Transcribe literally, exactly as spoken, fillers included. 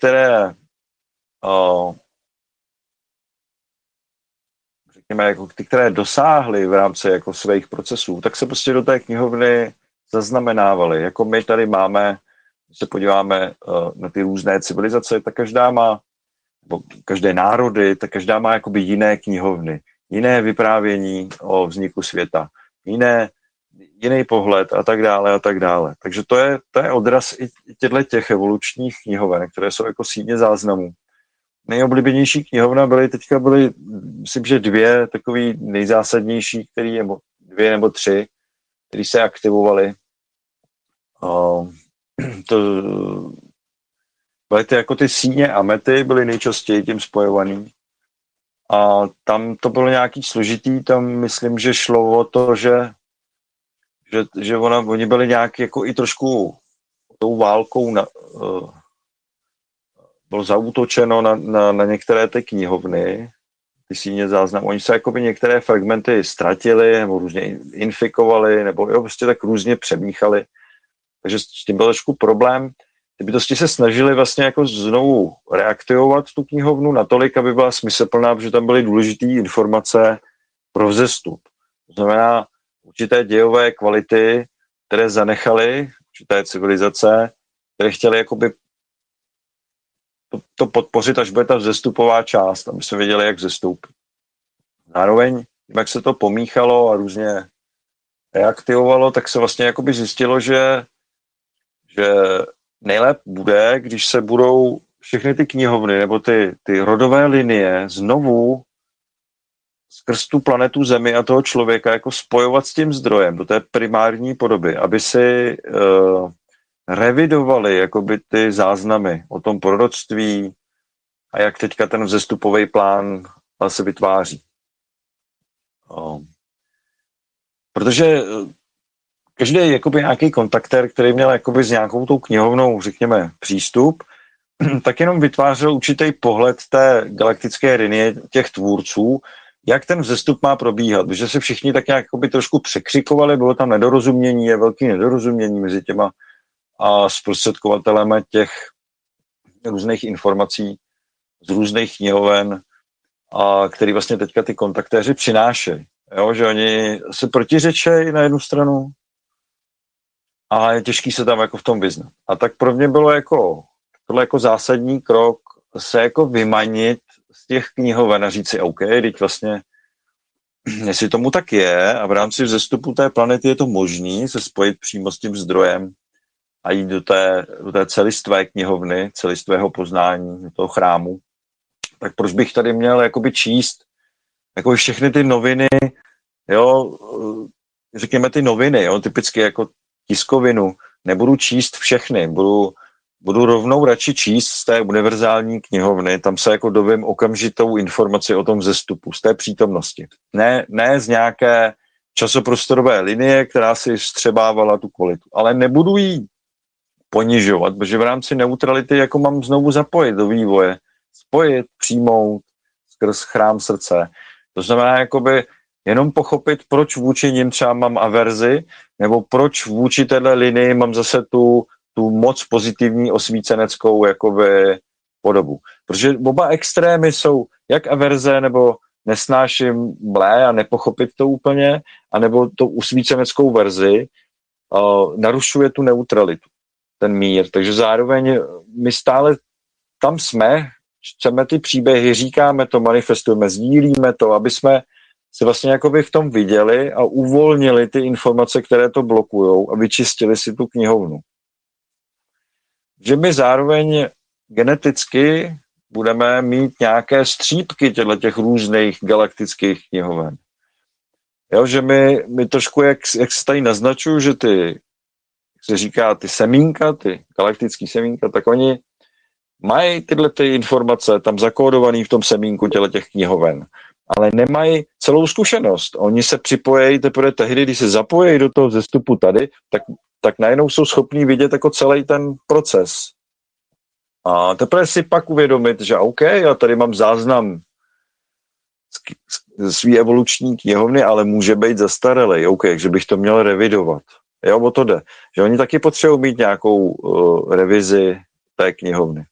které o, řekněme, jako ty, které dosáhly v rámci jako svých procesů, tak se prostě do té knihovny zaznamenávaly. Jako my tady máme, když se podíváme uh, na ty různé civilizace, tak každá má, nebo každé národy, tak každá má jakoby jiné knihovny, jiné vyprávění o vzniku světa, jiné, jiný pohled a tak dále a tak dále. Takže to je, to je odraz i těchto těch evolučních knihoven, které jsou jako síně záznamů. Nejoblíbenější knihovna byly teďka byly, myslím, že dvě takový nejzásadnější, který, nebo dvě nebo tři, které se aktivovaly. Uh, to, byly ty jako ty síně a mety, byly nejčastěji tím spojovaný. A tam to bylo nějaký složitý, tam myslím, že šlo o to, že, že, že ona, oni byli nějak jako i trošku tou válkou na, uh, bylo zaútočeno na, na, na některé ty knihovny, ty síně záznam. Oni se jakoby některé fragmenty ztratili, nebo různě infikovali, nebo jo, prostě tak různě přemíchali. Takže s tím byl trošku problém. Ty bytosti se snažili vlastně jako znovu reaktivovat tu knihovnu natolik, aby byla smysluplná, protože tam byly důležité informace pro vzestup. To znamená určité dějové kvality, které zanechaly určité civilizace, které chtěly jakoby to, to podpořit, až bude ta vzestupová část, aby jsme věděli, jak vzestoupit. Zároveň, jak se to pomíchalo a různě reaktivovalo, tak se vlastně jakoby zjistilo, že, že nejlépe bude, když se budou všechny ty knihovny nebo ty, ty rodové linie znovu skrz tu planetu Zemi a toho člověka jako spojovat s tím zdrojem do té primární podoby, aby si uh, revidovali jakoby ty záznamy o tom proroctví a jak teďka ten vzestupový plán se vytváří. Um, protože každý jakoby nějaký kontaktér, který měl jakoby s nějakou tou knihovnou, řekněme, přístup, tak jenom vytvářel určitý pohled té galaktické linie těch tvůrců, jak ten vzestup má probíhat, protože se všichni tak nějak jakoby trošku překřikovali, bylo tam nedorozumění, je velký nedorozumění mezi těma a zprostředkovatelem těch různých informací z různých knihoven, a který vlastně teďka ty kontaktéři přinášejí. Jo, že oni se protiřečejí na jednu stranu a je těžký se tam jako v tom vyznat. A tak pro mě bylo jako, tohle jako zásadní krok se jako vymanit z těch knihoven a říct si, OK, teď vlastně, jestli tomu tak je a v rámci vzestupu té planety je to možný se spojit přímo s tím zdrojem a jít do té, do té celistvé knihovny, celistvého poznání, do toho chrámu, tak proč bych tady měl jakoby číst jako všechny ty noviny, jo, řekněme ty noviny, jo, typicky jako tiskovinu, nebudu číst všechny, budu, budu rovnou radši číst z té univerzální knihovny, tam se jako dovím okamžitou informaci o tom vzestupu, z té přítomnosti. Ne, ne z nějaké časoprostorové linie, která si vstřebávala tu kvalitu, ale nebudu jí ponižovat, protože v rámci neutrality jako mám znovu zapojit do vývoje, spojit, přijmout skrz chrám srdce. To znamená jakoby jenom pochopit, proč vůči nim třeba mám averzi, nebo proč vůči téhle linii mám zase tu, tu moc pozitivní osvíceneckou jakoby podobu. Protože oba extrémy jsou jak averze, nebo nesnáším blé a nepochopit to úplně, anebo tou usvíceneckou verzi uh, narušuje tu neutralitu, ten mír. Takže zároveň my stále tam jsme, chceme ty příběhy, říkáme to, manifestujeme, sdílíme to, aby jsme se vlastně jakoby v tom viděli a uvolnili ty informace, které to blokujou a vyčistili si tu knihovnu. Že my zároveň geneticky budeme mít nějaké střípky těchto těch různých galaktických knihoven. Jo, že my, my trošku, jak, jak se tady naznačuju, že ty, jak se říká, ty semínka, ty galaktický semínka, tak oni mají tyhle ty informace tam zakódované v tom semínku těch knihoven, ale nemají celou zkušenost. Oni se připojejí teprve tehdy, když se zapojejí do toho vzestupu tady, tak, tak najednou jsou schopní vidět jako celý ten proces. A teprve si pak uvědomit, že OK, já tady mám záznam ze svý evoluční knihovny, ale může být zastaralý, OK, že bych to měl revidovat. Jo, o to jde. Že oni taky potřebují mít nějakou uh, revizi té knihovny.